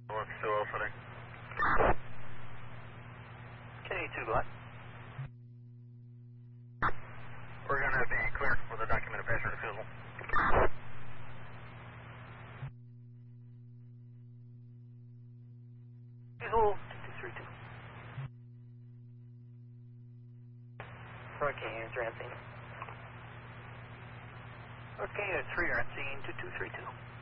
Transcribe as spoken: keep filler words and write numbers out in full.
What's the oil footing? K two Glenn. We're going to be clear with a documented passenger refusal. Diesel two two three two. Hurricane units are on scene. Hurricane unit three are on scene two two three two.